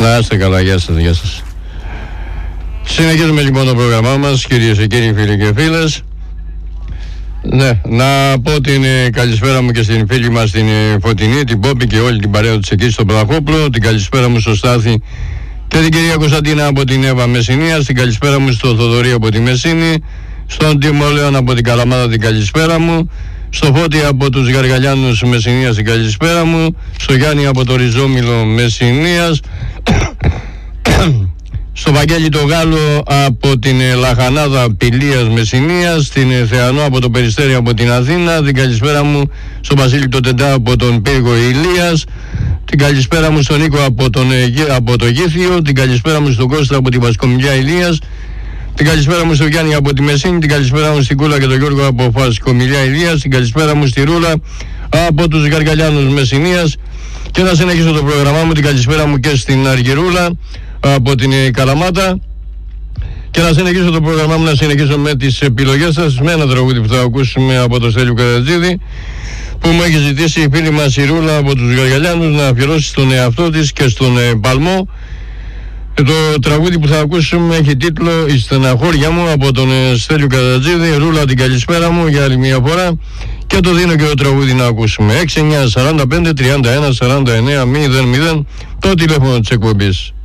Να είστε καλά, γεια σας, γεια σας. Συνεχίζουμε λοιπόν το πρόγραμμά μας, κυρίες και κύριοι, φίλοι και φίλες. Ναι, να πω την καλησπέρα μου και στην φίλη μας την Φωτεινή, την Πόπη και όλη την παρέα της εκεί στο Πλαχόπλο. Την καλησπέρα μου στο Στάθη και την κυρία Κωνσταντίνα από την Εύα Μεσσηνίας. Την καλησπέρα μου στο Θοδωρή από τη Μεσσήνη. Στον Τιμολέον από την Καλαμάδα την καλησπέρα μου. Στο Φώτη από τους Γαργαλιάνους Μεσσηνίας την καλησπέρα μου. Στο Γιάννη από το Ριζόμιλο Μεσσηνίας. Στο Βαγγέλη το Γάλλο από την Λαχανάδα Πηλίας Μεσσηνίας. Στην Θεανό από το Περιστέρι από την Αθήνα. Την καλησπέρα μου στον Βασίλη το Τεντά από τον Πύργο Ηλίας. Την καλησπέρα μου στον Νίκο από το Γήθιο. Την καλησπέρα μου στον Κώστα από τη Βασκομιλιά Ηλίας. Την καλησπέρα μου στον Γιάννη από τη Μεσίνη. Την καλησπέρα μου στην Κούλα και τον Γιώργο από Βασκομιλιά Ηλίας. Την καλησπέρα μου στη Ρούλα από τους Γαργαλιάνους Μεσσηνίας. Και να συνεχίσω το πρόγραμμά μου. Την καλησπέρα μου και στην Αργυρούλα από την Καλαμάτα. Και να συνεχίσω το πρόγραμμά μου, να συνεχίσω με τις επιλογές σας, με ένα τραγούδι που θα ακούσουμε από το Στέλιο Καρατζίδη, που μου έχει ζητήσει η φίλη μας η Ρούλα από τους Γαργαλιάνους να αφιερώσει στον εαυτό της και στον Παλμό. Το τραγούδι που θα ακούσουμε έχει τίτλο «Η στεναχώρια μου» από τον Στέλιο Καρατζίδη. Ρούλα, την καλησπέρα μου για άλλη μια φορά και το δίνω και το τραγούδι να ακούσουμε. 6945 31 49 00, το τηλέφωνο της εκπομπής.